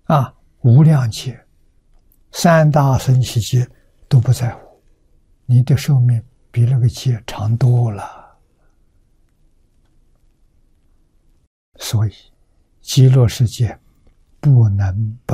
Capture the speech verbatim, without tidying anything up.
啊，无量劫，三大生起劫都不在乎，你的寿命比那个劫长多了。所以极乐世界不能不